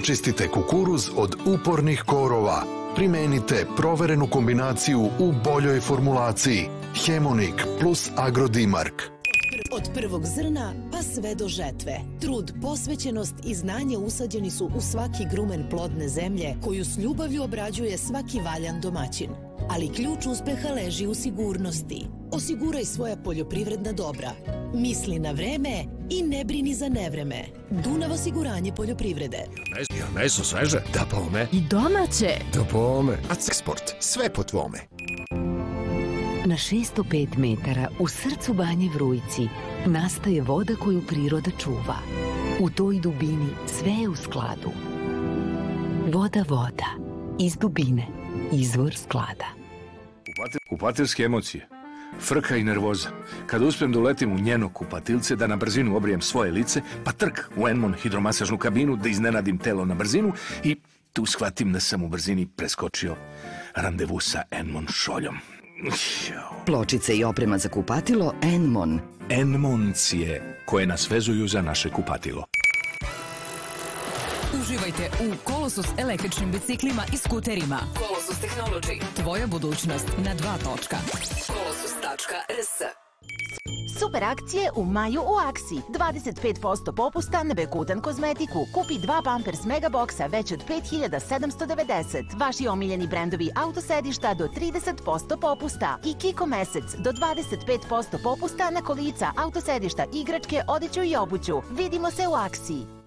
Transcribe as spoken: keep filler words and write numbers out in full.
Očistite kukuruz od upornih korova. Primenite proverenu kombinaciju u boljoj formulaciji. Hemonik plus Agrodimark. Od prvog zrna pa sve do žetve. Trud, posvećenost i znanje usađeni su u svaki grumen plodne zemlje koju s ljubavlju obrađuje svaki valjan domaćin. Ali ključ uspeha leži u sigurnosti. Osiguraj svoja poljoprivredna dobra. Misli na vreme i ne brini za nevreme. Dunav osiguranje poljoprivrede. Jel meso sveže? Da bome. I domaće. Da bome. Aceksport. Sve po tvome. Na šesto pet metara u srcu Banje Vrujci nastaje voda koju priroda čuva. U toj dubini sve je u skladu. Voda, voda. Iz dubine. Izvor sklada. Kupatilske emocije. Frka i nervoza. Kada uspijem da uletim u njeno kupatilce, da na brzinu obrijem svoje lice, pa trk u Enmon hidromasažnu kabinu, da iznenadim telo na brzinu i tu shvatim da sam u brzini preskočio randevu sa Enmon šoljom. Pločice i oprema za kupatilo Enmon. Enmoncije koje nas vezuju za naše kupatilo. Uživajte u Kolosus električnim biciklima i skuterima. Kolosus Technology. Tvoja budućnost na dva točka. kolosus tačka er s. Super akcije u maju u Aksi. dvadeset pet posto popusta na Bekutan kozmetiku. Kupi dva Pampers Megaboksa već od pet hiljada sedamsto devedeset. Vaši omiljeni brendovi autosedišta do trideset posto popusta. I Kiko mesec do dvadeset pet posto popusta na kolica, autosedišta, igračke, odeću i obuću. Vidimo se u Aksi.